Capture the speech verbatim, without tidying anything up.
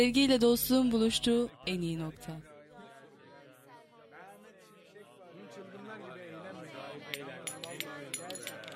Sevgiyle dostluğun buluştuğu en iyi nokta. Çılgınlar gibi eğlenmeyin. Eğlen. Gerçekten.